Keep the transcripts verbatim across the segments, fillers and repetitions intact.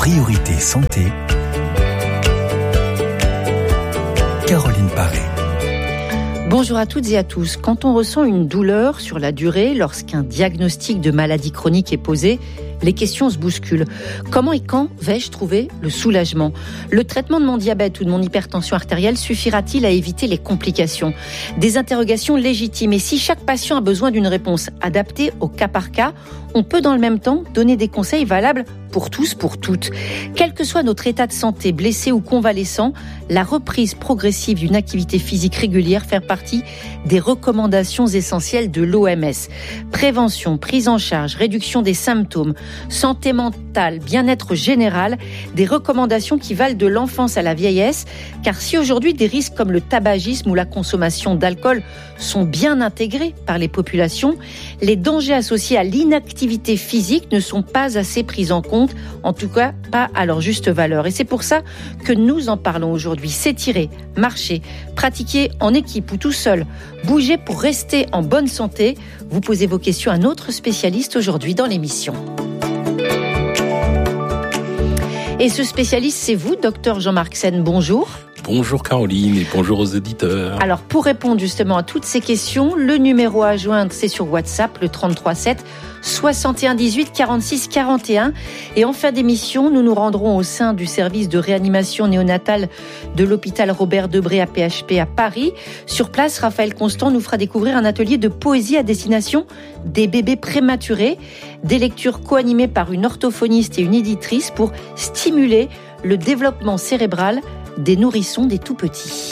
Priorité santé. Caroline Paré. Bonjour à toutes et à tous. Quand on ressent une douleur sur la durée, lorsqu'un diagnostic de maladie chronique est posé, les questions se bousculent. Comment et quand vais-je trouver le soulagement ? Le traitement de mon diabète ou de mon hypertension artérielle suffira-t-il à éviter les complications ? Des interrogations légitimes. Et si chaque patient a besoin d'une réponse adaptée au cas par cas, on peut dans le même temps donner des conseils valables pour tous, pour toutes. Quel que soit notre état de santé, blessé ou convalescent, la reprise progressive d'une activité physique régulière fait partie des recommandations essentielles de l'O M S. Prévention, prise en charge, réduction des symptômes, santé mentale, bien-être général, des recommandations qui valent de l'enfance à la vieillesse, car si aujourd'hui des risques comme le tabagisme ou la consommation d'alcool sont bien intégrés par les populations, les dangers associés à l'inactivité physique ne sont pas assez pris en compte, en tout cas pas à leur juste valeur. Et c'est pour ça que nous en parlons aujourd'hui. S'étirer, marcher, pratiquer en équipe ou tout seul, bouger pour rester en bonne santé. Vous posez vos questions à notre spécialiste aujourd'hui dans l'émission. Et ce spécialiste, c'est vous, docteur Jean-Marc Sen. Bonjour. Bonjour Caroline et bonjour aux éditeurs. Alors pour répondre justement à toutes ces questions, le numéro à joindre c'est sur WhatsApp, le trente-trois sept soixante et un dix-huit quarante-six quarante et un. Et en fin d'émission, nous nous rendrons au sein du service de réanimation néonatale de l'hôpital Robert Debré à P H P à Paris. Sur place, Raphaël Constant nous fera découvrir un atelier de poésie à destination des bébés prématurés, des lectures co-animées par une orthophoniste et une éditrice pour stimuler le développement cérébral des nourrissons des tout-petits.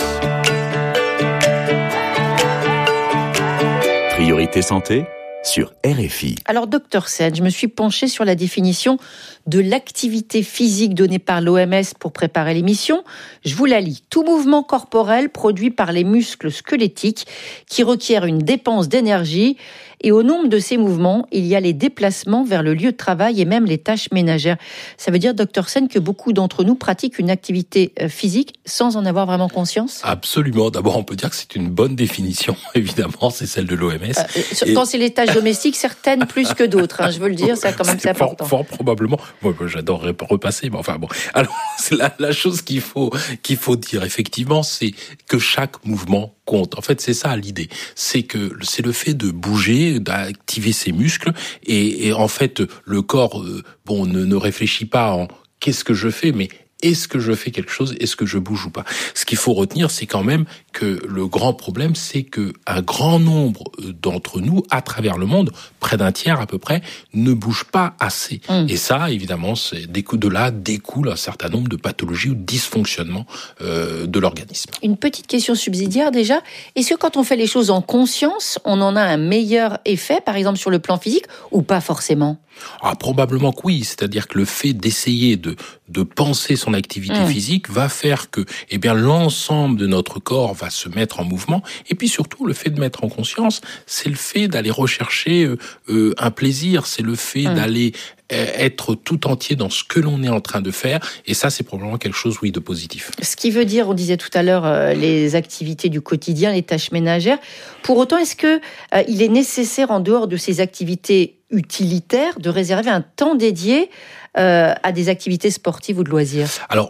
Priorité santé sur R F I. Alors, docteur Sen, je me suis penchée sur la définition de l'activité physique donnée par l'O M S pour préparer l'émission. Je vous la lis. Tout mouvement corporel produit par les muscles squelettiques qui requiert une dépense d'énergie. Et au nombre de ces mouvements, il y a les déplacements vers le lieu de travail et même les tâches ménagères. Ça veut dire, docteur Sen, que beaucoup d'entre nous pratiquent une activité physique sans en avoir vraiment conscience ? Absolument. D'abord, on peut dire que c'est une bonne définition. Évidemment, c'est celle de l'O M S. Euh, quand et... c'est les tâches domestiques, certaines plus que d'autres. Hein, je veux le dire, ça quand même c'est, c'est important. Fort, fort probablement. Moi, j'adorerais repasser, mais enfin bon. Alors, c'est la, la chose qu'il faut qu'il faut dire effectivement, c'est que chaque mouvement compte. En fait, c'est ça l'idée. C'est que c'est le fait de bouger, d'activer ses muscles, et, et en fait, le corps, euh, bon, ne, ne réfléchit pas en qu'est-ce que je fais, mais est-ce que je fais quelque chose? Est-ce que je bouge ou pas? Ce qu'il faut retenir, c'est quand même que le grand problème, c'est que un grand nombre d'entre nous, à travers le monde, près d'un tiers à peu près, ne bougent pas assez. Mmh. Et ça, évidemment, c'est de là découle un certain nombre de pathologies ou de dysfonctionnements euh, de l'organisme. Une petite question subsidiaire déjà. Est-ce que quand on fait les choses en conscience, on en a un meilleur effet, par exemple sur le plan physique, ou pas forcément? Ah, probablement que oui. C'est-à-dire que le fait d'essayer de, de penser son activité mmh. physique va faire que, eh bien, l'ensemble de notre corps va se mettre en mouvement. Et puis surtout, le fait de mettre en conscience, c'est le fait d'aller rechercher euh, euh, un plaisir. C'est le fait mmh. d'aller euh, être tout entier dans ce que l'on est en train de faire. Et ça, c'est probablement quelque chose, oui, de positif. Ce qui veut dire, on disait tout à l'heure, euh, les activités du quotidien, les tâches ménagères. Pour autant, est-ce que euh, il est nécessaire, en dehors de ces activités utilitaire de réserver un temps dédié euh, à des activités sportives ou de loisirs? Alors,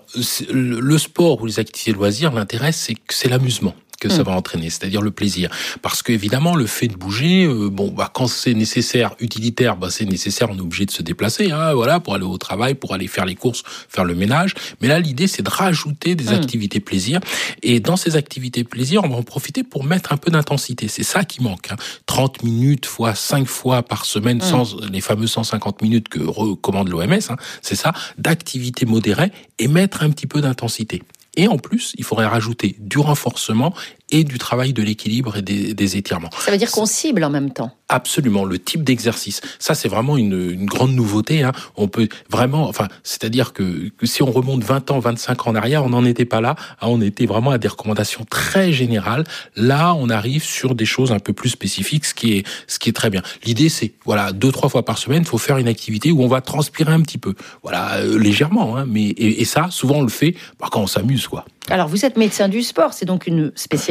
le sport ou les activités de loisirs, l'intérêt, c'est que c'est l'amusement que ça va entraîner, c'est-à-dire le plaisir. Parce que évidemment, le fait de bouger, euh, bon, bah quand c'est nécessaire, utilitaire, bah c'est nécessaire, on est obligé de se déplacer, hein, voilà, pour aller au travail, pour aller faire les courses, faire le ménage. Mais là, l'idée, c'est de rajouter des mmh. activités plaisir. Et dans ces activités plaisir, on va en profiter pour mettre un peu d'intensité. C'est ça qui manque. Hein. trente minutes fois cinq fois par semaine, mmh. sans les fameux cent cinquante minutes que recommande l'O M S. Hein, c'est ça, d'activité modérée et mettre un petit peu d'intensité. Et en plus, il faudrait rajouter du renforcement et du travail de l'équilibre et des, des étirements. Ça veut dire qu'on cible en même temps. Absolument, le type d'exercice. Ça, c'est vraiment une, une grande nouveauté. Hein. On peut vraiment, enfin, c'est-à-dire que, que si on remonte vingt ans, vingt-cinq ans en arrière, on n'en était pas là. Hein, on était vraiment à des recommandations très générales. Là, on arrive sur des choses un peu plus spécifiques, ce qui est, ce qui est très bien. L'idée, c'est, voilà, deux, trois fois par semaine, il faut faire une activité où on va transpirer un petit peu. Voilà, euh, légèrement, hein, mais, et, et ça, souvent, on le fait bah, quand on s'amuse, quoi. Alors, vous êtes médecin du sport, c'est donc une spécialité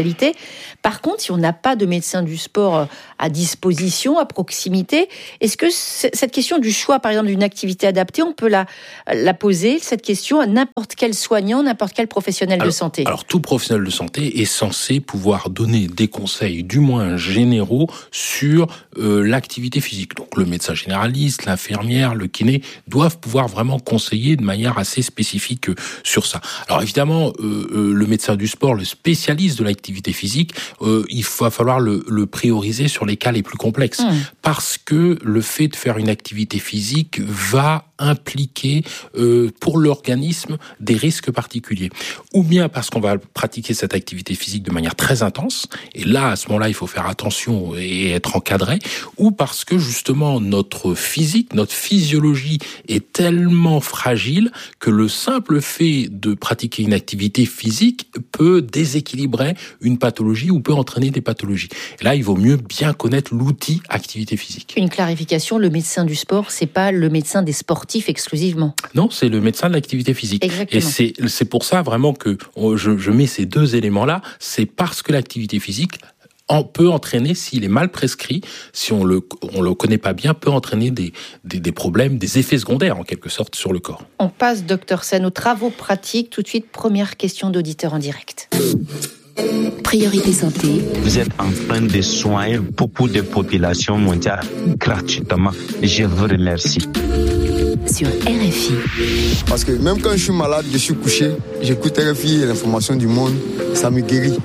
spécialité. Par contre, si on n'a pas de médecin du sport à disposition, à proximité, est-ce que cette question du choix, par exemple, d'une activité adaptée, on peut la, la poser, cette question, à n'importe quel soignant, n'importe quel professionnel alors, de santé? Alors, tout professionnel de santé est censé pouvoir donner des conseils, du moins généraux, sur euh, l'activité physique. Donc, le médecin généraliste, l'infirmière, le kiné doivent pouvoir vraiment conseiller de manière assez spécifique euh, sur ça. Alors, évidemment, euh, euh, le médecin du sport, le spécialiste de l'activité physique, euh, il va falloir le, le prioriser sur les cas les plus complexes. Mmh. Parce que le fait de faire une activité physique va impliquer euh, pour l'organisme des risques particuliers. Ou bien parce qu'on va pratiquer cette activité physique de manière très intense, et là, à ce moment-là, il faut faire attention et être encadré, ou parce que justement, notre physique, notre physiologie est tellement fragile que le simple fait de pratiquer une activité physique peut déséquilibrer une pathologie ou peut entraîner des pathologies. Et là, il vaut mieux bien connaître l'outil activité physique. Une clarification, le médecin du sport, c'est pas le médecin des sportifs exclusivement. Non, c'est le médecin de l'activité physique. Exactement. Et c'est, c'est pour ça vraiment que je, je mets ces deux éléments-là, c'est parce que l'activité physique en peut entraîner, s'il est mal prescrit, si on le on le connaît pas bien, peut entraîner des, des, des problèmes, des effets secondaires en quelque sorte sur le corps. On passe, docteur Sen, aux travaux pratiques. Tout de suite, première question d'auditeur en direct. Priorité santé. Vous êtes en train de soigner beaucoup de populations mondiales gratuitement. Je vous remercie. Sur R F I. Parce que même quand je suis malade, je suis couché, j'écoute R F I et l'information du monde, ça me guérit.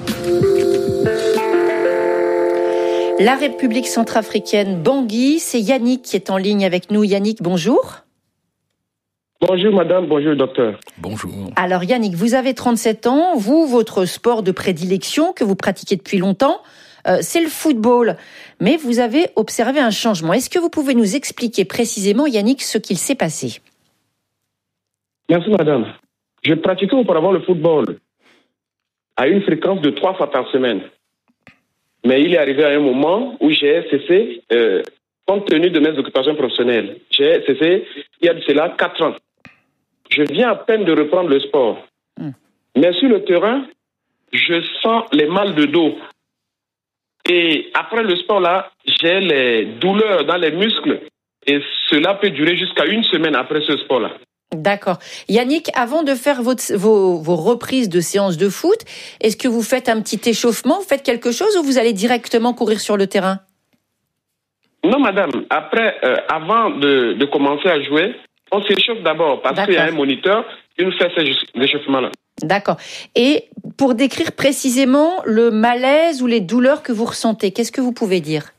La République centrafricaine, Bangui, c'est Yannick qui est en ligne avec nous. Yannick, bonjour. Bonjour madame, bonjour docteur. Bonjour. Alors Yannick, vous avez trente-sept ans, vous, votre sport de prédilection que vous pratiquez depuis longtemps, euh, c'est le football. Mais vous avez observé un changement. Est-ce que vous pouvez nous expliquer précisément, Yannick, ce qu'il s'est passé? Merci madame. Je pratiquais auparavant le football à une fréquence de trois fois par semaine. Mais il est arrivé à un moment où j'ai cessé, euh, compte tenu de mes occupations professionnelles. J'ai cessé il y a de cela quatre ans. Je viens à peine de reprendre le sport. Mmh. Mais sur le terrain, je sens les mal de dos. Et après le sport, là, j'ai les douleurs dans les muscles. Et cela peut durer jusqu'à une semaine après ce sport-là. D'accord. Yannick, avant de faire votre, vos, vos reprises de séances de foot, est-ce que vous faites un petit échauffement, vous faites quelque chose ou vous allez directement courir sur le terrain? Non, madame. Après, euh, avant de, de commencer à jouer, on s'échauffe d'abord parce D'accord. qu'il y a un moniteur qui nous fait ces échauffements-là. D'accord. Et pour décrire précisément le malaise ou les douleurs que vous ressentez, qu'est-ce que vous pouvez dire?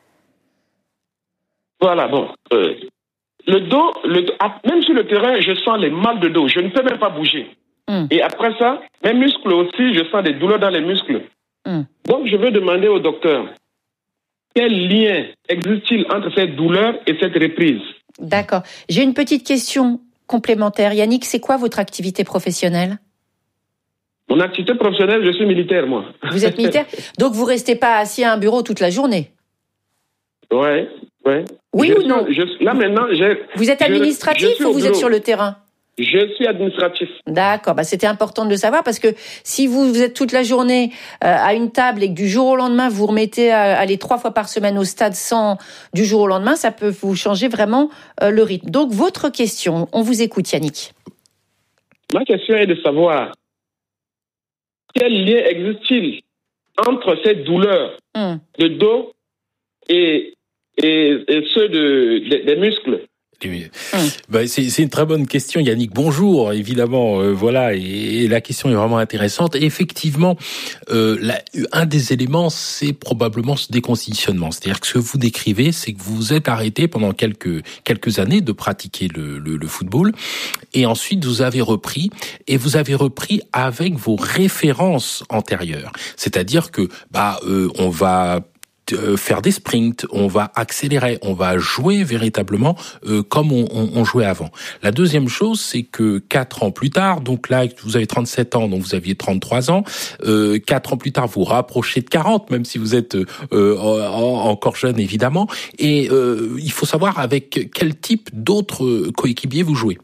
Voilà, bon. Euh, le dos, le, même sur le terrain, je sens les mal de dos. Je ne peux même pas bouger. Mm. Et après ça, mes muscles aussi, je sens des douleurs dans les muscles. Mm. Donc, je veux demander au docteur, quel lien existe-t-il entre cette douleur et cette reprise? D'accord. J'ai une petite question complémentaire. Yannick, c'est quoi votre activité professionnelle? Mon activité professionnelle, je suis militaire, moi. Vous êtes militaire? Donc, vous ne restez pas assis à un bureau toute la journée? Ouais, ouais. Oui je ou suis, non je, Là, maintenant, j'ai... Vous êtes administratif je, je ou vous êtes sur le terrain? Je suis administratif. D'accord, bah c'était important de le savoir parce que si vous, vous êtes toute la journée euh, à une table et que du jour au lendemain vous remettez à aller trois fois par semaine au stade sans du jour au lendemain, ça peut vous changer vraiment euh, le rythme. Donc votre question, on vous écoute Yannick. Ma question est de savoir quel lien existe-t-il entre cette douleur hum. de dos et, et, et ceux de, de, des muscles? Oui. Hum. Ben, c'est, c'est une très bonne question, Yannick. Bonjour, évidemment, euh, voilà, et, et la question est vraiment intéressante. Et effectivement, euh, la, un des éléments, c'est probablement ce déconditionnement. C'est-à-dire que ce que vous décrivez, c'est que vous vous êtes arrêté pendant quelques quelques années de pratiquer le, le, le football, et ensuite vous avez repris, et vous avez repris avec vos références antérieures. C'est-à-dire que, bah, euh, on va faire des sprints, on va accélérer, on va jouer véritablement euh, comme on, on, on jouait avant. La deuxième chose, c'est que quatre ans plus tard, donc là vous avez trente-sept ans, donc vous aviez trente-trois ans, euh, quatre ans plus tard vous rapprochez de quarante, même si vous êtes euh, en, encore jeune évidemment, et euh, il faut savoir avec quel type d'autres coéquipiers vous jouez. Si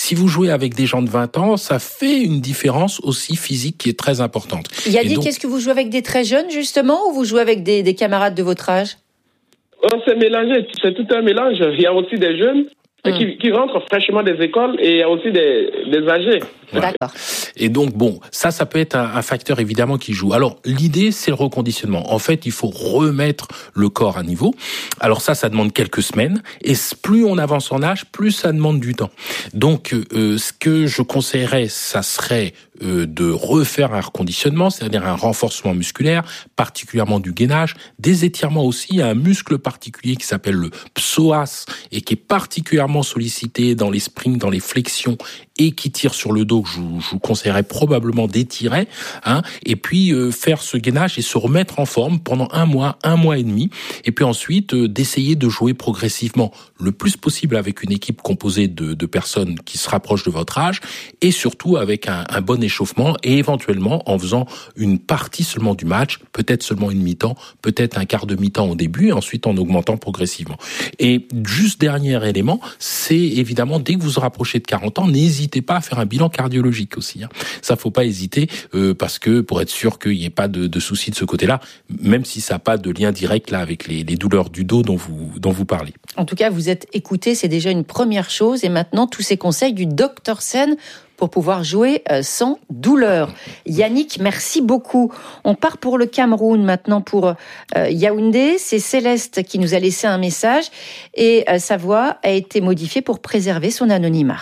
si vous jouez avec des gens de vingt ans, ça fait une différence aussi physique qui est très importante. Yannick, donc... est-ce que vous jouez avec des très jeunes justement ou vous jouez avec des, des camarades de votre âge? C'est mélangé, c'est tout un mélange. Il y a aussi des jeunes Mmh. Qui, qui rentrent fraîchement des écoles et il y a aussi des, des âgés. Ouais. D'accord. Et donc, bon, ça, ça peut être un, un facteur évidemment qui joue. Alors, l'idée, c'est le reconditionnement. En fait, il faut remettre le corps à niveau. Alors ça, ça demande quelques semaines. Et plus on avance en âge, plus ça demande du temps. Donc, euh, ce que je conseillerais, ça serait euh, de refaire un reconditionnement, c'est-à-dire un renforcement musculaire, particulièrement du gainage, des étirements aussi. Il y a un muscle particulier qui s'appelle le psoas et qui est particulièrement sollicité dans les springs, dans les flexions et qui tire sur le dos, que je vous, je vous conseillerais probablement d'étirer, hein, et puis euh, faire ce gainage et se remettre en forme pendant un mois, un mois et demi, et puis ensuite euh, d'essayer de jouer progressivement le plus possible avec une équipe composée de, de personnes qui se rapprochent de votre âge, et surtout avec un, un bon échauffement, et éventuellement en faisant une partie seulement du match, peut-être seulement une mi-temps, peut-être un quart de mi-temps au début, et ensuite en augmentant progressivement. Et juste dernier élément, c'est évidemment, dès que vous vous rapprochez de quarante ans, n'hésitez pas à faire un bilan cardiologique aussi. Hein. Ça, faut pas hésiter, euh, parce que pour être sûr qu'il n'y ait pas de, de soucis de ce côté-là, même si ça n'a pas de lien direct là avec les, les douleurs du dos dont vous, dont vous parlez. En tout cas, vous êtes écouté, c'est déjà une première chose. Et maintenant, tous ces conseils du docteur Sen pour pouvoir jouer sans douleur. Yannick, merci beaucoup. On part pour le Cameroun maintenant, pour euh, Yaoundé. C'est Céleste qui nous a laissé un message et euh, sa voix a été modifiée pour préserver son anonymat.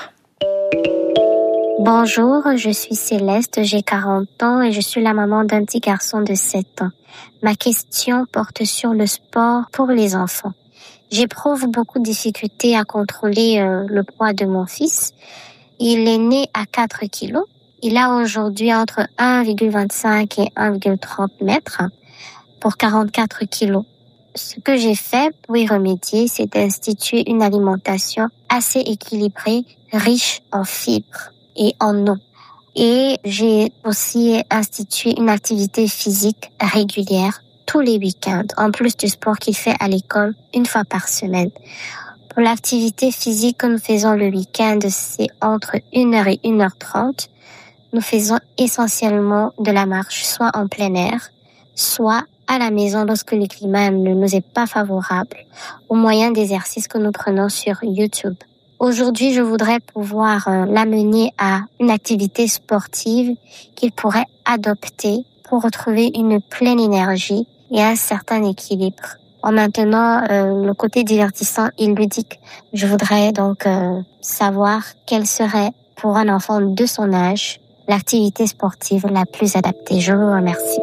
Bonjour, je suis Céleste, j'ai quarante ans et je suis la maman d'un petit garçon de sept ans. Ma question porte sur le sport pour les enfants. J'éprouve beaucoup de difficultés à contrôler euh, le poids de mon fils. Il est né à quatre kilos. Il a aujourd'hui entre un virgule vingt-cinq et un virgule trente mètres pour quarante-quatre kilos. Ce que j'ai fait pour y remédier, c'est d'instituer une alimentation assez équilibrée, riche en fibres et en eau. Et j'ai aussi institué une activité physique régulière tous les week-ends, en plus du sport qu'il fait à l'école une fois par semaine. Pour l'activité physique que nous faisons le week-end, c'est entre une heure et une heure trente. Nous faisons essentiellement de la marche, soit en plein air, soit à la maison lorsque le climat ne nous est pas favorable, au moyen d'exercices que nous prenons sur YouTube. Aujourd'hui, je voudrais pouvoir euh, l'amener à une activité sportive qu'il pourrait adopter pour retrouver une pleine énergie et un certain équilibre. En maintenant euh, le côté divertissant et ludique, je voudrais donc euh, savoir quelle serait pour un enfant de son âge l'activité sportive la plus adaptée. Je vous remercie.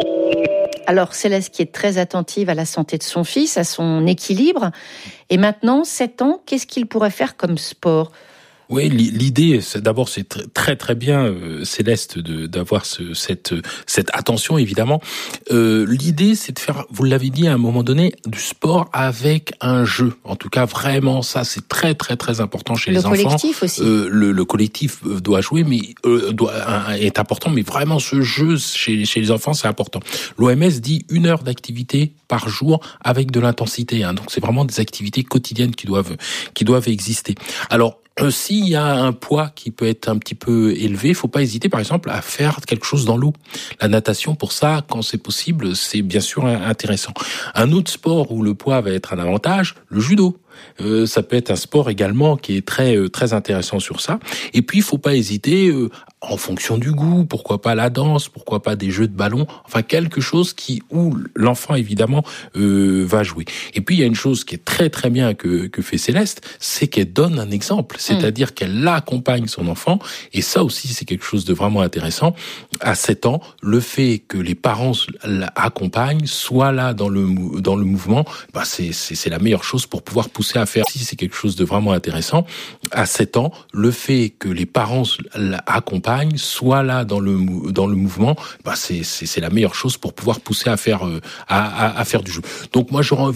Alors Céleste qui est très attentive à la santé de son fils, à son équilibre. Et maintenant, sept ans, qu'est-ce qu'il pourrait faire comme sport ? Oui, l'idée, c'est, d'abord, c'est très très bien, euh, Céleste, de, d'avoir ce, cette cette attention évidemment. Euh, l'idée, c'est de faire, vous l'avez dit à un moment donné, du sport avec un jeu. En tout cas, vraiment, ça, c'est très très très important chez le les enfants. Le collectif aussi. Euh, le, le collectif doit jouer, mais euh, doit est important, mais vraiment, ce jeu chez chez les enfants, c'est important. L'O M S dit une heure d'activité par jour avec de l'intensité. Hein, donc, c'est vraiment des activités quotidiennes qui doivent qui doivent exister. Alors. Euh, s'il y a un poids qui peut être un petit peu élevé, il faut pas hésiter, par exemple, à faire quelque chose dans l'eau. La natation, pour ça, quand c'est possible, c'est bien sûr intéressant. Un autre sport où le poids va être un avantage, le judo. Euh, ça peut être un sport également qui est très euh, très intéressant sur ça. Et puis, il faut pas hésiter, euh, en fonction du goût, pourquoi pas la danse, pourquoi pas des jeux de ballon, enfin quelque chose qui où l'enfant évidemment euh, va jouer. Et puis il y a une chose qui est très très bien que que fait Céleste, c'est qu'elle donne un exemple, c'est-à-dire mmh. qu'elle accompagne son enfant. Et ça aussi, c'est quelque chose de vraiment intéressant. À sept ans, le fait que les parents l'accompagnent, soient là dans le dans le mouvement, bah c'est c'est c'est la meilleure chose pour pouvoir pousser à faire. Si c'est quelque chose de vraiment intéressant, à sept ans, le fait que les parents l'accompagnent, soit là dans le dans le mouvement, bah c'est c'est c'est la meilleure chose pour pouvoir pousser à faire euh, à, à à faire du jeu. Donc moi j'aurais